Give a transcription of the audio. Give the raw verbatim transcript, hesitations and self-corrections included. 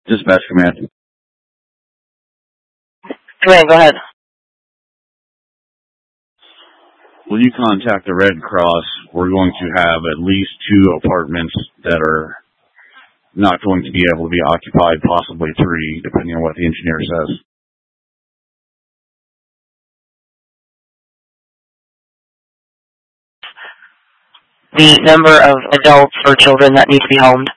Dispatch command. Command, go ahead. Will you contact the Red Cross? We're going to have at least two apartments that are not going to be able to be occupied, possibly three, depending on what the engineer says. The number of adults or children that need to be homed?